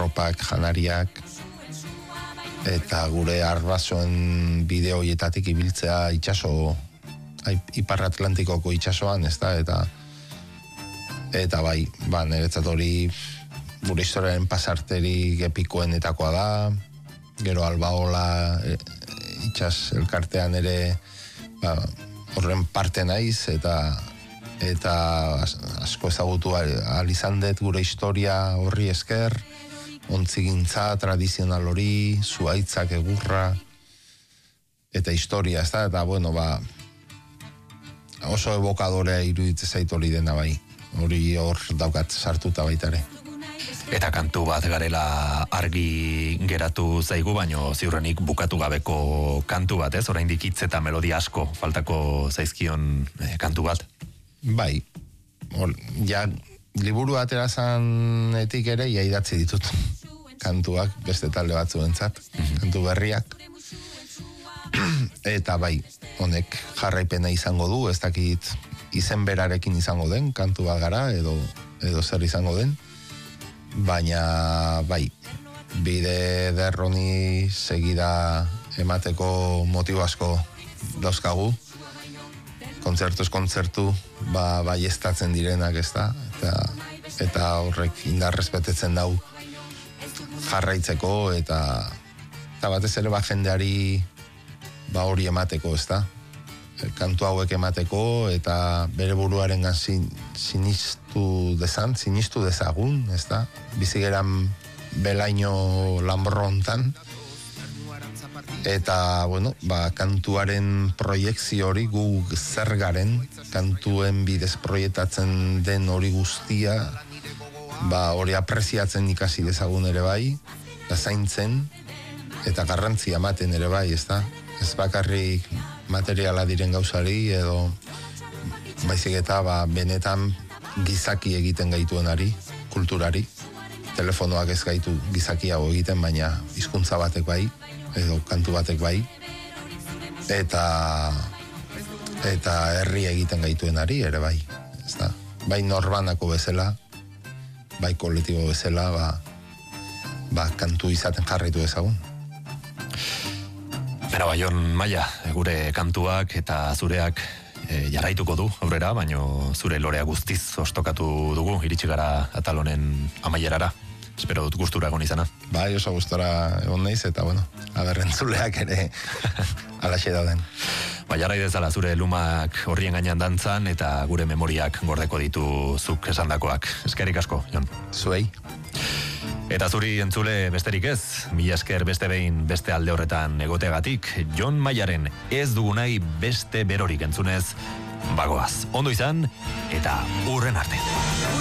arropak, janariak, eta gure arbasoen bideo hietatik ibiltzea itxaso, Ipar Atlantikoko itxasoan, ez da, eta bai, niretzat hori gure historiaren pasarterik epikoenetakoa da, gero Albaola itxas elkartean ere horren parte naiz, eta asko ezagutu ahal izan dut gure historia horri esker, ontzigintza, tradizional hori, zuaitzak, egurra, eta historia, ez da, eta bueno, oso evokadorea iruditzen zait hori dena bai, hori hor daukat sartuta baitare. Eta kantu bat garela argi geratu zaigu, baino ziurrenik bukatu gabeko kantu bat, ez? Oraindik hitz eta melodia asko faltako zaizkion kantu bat. Bai, ja liburu atera zanetik ere ja idatzi ditut kantuak beste talde batzuentzat, kantu berriak. Eta bai, honek jarraipena izango du, ez dakit izen berarekin izango den, kantua gara edo zer izango den. Baina, bai, bide derroni segida emateko motibo asko dauzkagu. Kontzertuz kontzertu, bai estatzen direnak, ez da? Eta horrek indarrezpetetzen dau jarraitzeko, eta batez ere jendeari hori emateko, ez da? Kantu hauek emateko, eta bere buruaren sinistu dezagun, ez da? Bizigeran belaino lanborrontan, eta, bueno, kantuaren proiekzio hori gu zer garen, kantuen bidez proiektatzen den hori guztia, hori apreziatzen ikasi dezagun ere bai, eta zaintzen, eta garrantzia ematen ere bai, ez da? Ez bakarrik materiala diren gauzari, edo baizik eta benetan gizaki egiten gaituenari, kulturari. Telefonoak ez gaitu gizakiago egiten, baina hizkuntza batek bai, edo kantu batek bai, eta herri egiten gaituenari ere bai, ez da? Bai norbanako bezala, bai kolektibo bezala, kantu izaten jarraitu ezagun. Bera Jon Maia, gure kantuak eta zureak jarraituko du aurrera, baino zure lorea guztiz ostokatu dugu, iritsi gara atal honen amaierara. Espero dut gustura egon izana. Bai, oso gustora egon naiz, eta bueno, aberrentzuleak ere alaxe dauden. Jarrai dezala zure lumak horrien gainean dantzan, eta gure memoriak gordeko ditu zuk esandakoak. Eskerrik asko, Jon. Zuei. Eta zuri entzule besterik ez, mila esker beste behin beste alde horretan egoteagatik, Jon Maiaren ez dugu nahi beste berorik entzunez, bagoaz. Ondo izan, eta hurren arte.